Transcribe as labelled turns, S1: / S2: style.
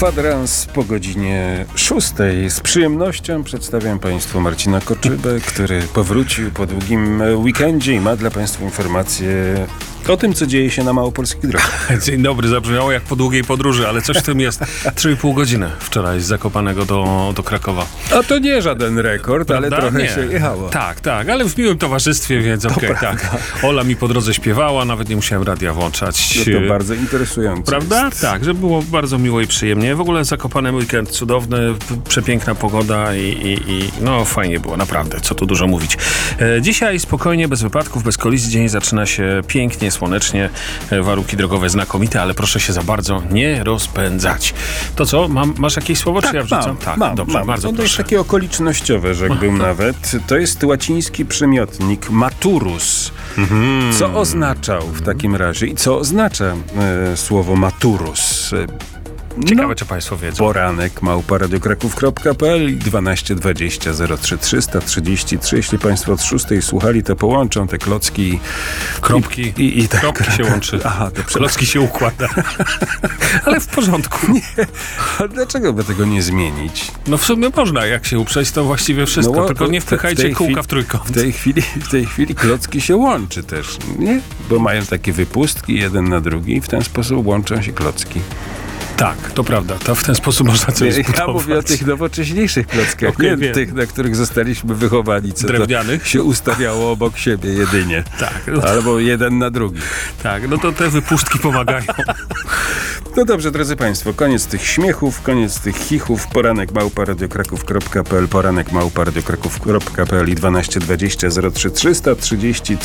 S1: Kwadrans po godzinie 6. Z przyjemnością przedstawiam Państwu Marcina Koczybę, który powrócił po długim weekendzie i ma dla Państwa informacje o tym, co dzieje się na małopolskich drogach.
S2: Dzień dobry, zabrzmiało jak po długiej podróży, ale coś w tym jest. 3,5 godziny wczoraj z Zakopanego do Krakowa.
S1: A to nie żaden rekord,
S2: Prawda?
S1: ale trochę
S2: Nie.
S1: się jechało.
S2: Tak, ale w miłym towarzystwie, więc okej, tak. Ola mi po drodze śpiewała, nawet nie musiałem radia włączać.
S1: No to bardzo interesujące.
S2: Prawda?
S1: Jest.
S2: Tak, że było bardzo miło i przyjemnie. W ogóle Zakopane weekend cudowny, przepiękna pogoda i no fajnie było, naprawdę, co tu dużo mówić. Dzisiaj spokojnie, bez wypadków, bez kolizji, dzień zaczyna się pięknie, słonecznie, warunki drogowe znakomite, ale proszę się za bardzo nie rozpędzać. To co, masz jakieś słowo, czy ja wrzucam?
S1: Mam.
S2: Dobrze, bardzo
S1: to
S2: proszę.
S1: jest takie okolicznościowe, rzekłbym nawet. To jest łaciński przymiotnik maturus. Co oznaczał w takim razie i co oznacza słowo maturus?
S2: Ciekawe, czy Państwo wiedzą.
S1: Poranek @radiokraków.pl i 12 20 03 333. Jeśli Państwo od 6 słuchali, to połączą te klocki
S2: Kropki.
S1: i tak.
S2: Kropki się łączy.
S1: Aha, to
S2: Klocki się układa. Ale w porządku.
S1: A dlaczego by tego nie zmienić?
S2: No w sumie można, jak się uprzeć, to właściwie wszystko.
S1: No,
S2: tylko nie wpychajcie kółka w trójkąt.
S1: W tej chwili klocki się łączy też, nie? Bo mają takie wypustki jeden na drugi i w ten sposób łączą się klocki.
S2: Tak, to prawda. To w ten sposób można coś zbudować.
S1: Ja mówię o tych nowocześniejszych klockach,
S2: Okej,
S1: nie
S2: wiem.
S1: tych, na których zostaliśmy wychowani, co
S2: Drewnianych?
S1: to się ustawiało obok siebie jedynie.
S2: Tak,
S1: Albo jeden na drugi.
S2: tak, no to te wypustki pomagają.
S1: No dobrze, drodzy Państwo, koniec tych śmiechów, koniec tych chichów. Poranek @radiokraków.pl, poranek @radiokraków.pl i 12 20 03 333.